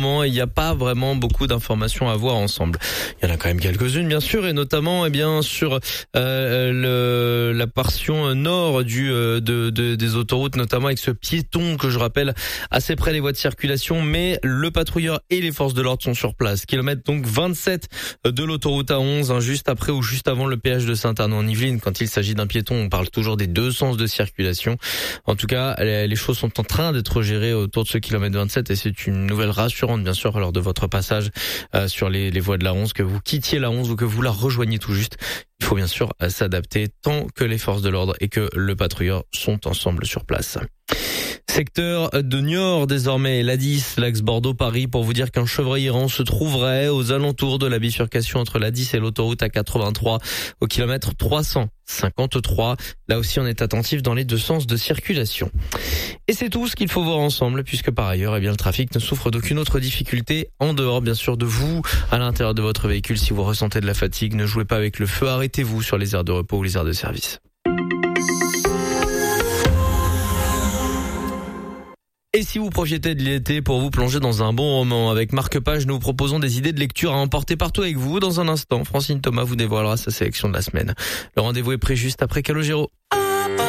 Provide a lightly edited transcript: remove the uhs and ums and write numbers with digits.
moment et il n'y a pas vraiment beaucoup d'informations à voir ensemble. Il y en a quand même quelques-unes bien sûr, et notamment sur la portion nord des autoroutes, notamment avec ce piéton que je rappelle assez près des voies de circulation, mais le patrouilleur et les forces de l'ordre sont sur place. Kilomètre donc 27 de l'autoroute A11, juste après ou juste avant le péage de Saint-Arnaud-en-Yvelines. Quand il s'agit d'un piéton, on parle toujours des deux sens de circulation. En tout cas, les choses sont en train d'être gérées autour de ce kilomètre 27 et c'est une nouvelle rassurante bien sûr lors de votre passage sur les voies de la 11, que vous quittiez la 11 ou que vous la rejoigniez tout juste. Il faut bien sûr s'adapter tant que les forces de l'ordre et que le patrouilleur sont ensemble sur place. Secteur de Niort désormais, l'A10, l'axe Bordeaux-Paris, pour vous dire qu'un chevreuil errant se trouverait aux alentours de la bifurcation entre l'A10 et l'autoroute A83 au kilomètre 353. Là aussi, on est attentif dans les deux sens de circulation. Et c'est tout ce qu'il faut voir ensemble, puisque par ailleurs, le trafic ne souffre d'aucune autre difficulté en dehors, bien sûr, de vous, à l'intérieur de votre véhicule. Si vous ressentez de la fatigue, ne jouez pas avec le feu, arrêtez-vous sur les aires de repos ou les aires de service. Et si vous projetez de l'été pour vous plonger dans un bon roman, avec Marque Page, nous vous proposons des idées de lecture à emporter partout avec vous. Dans un instant, Francine Thomas vous dévoilera sa sélection de la semaine. Le rendez-vous est pris juste après Calogero.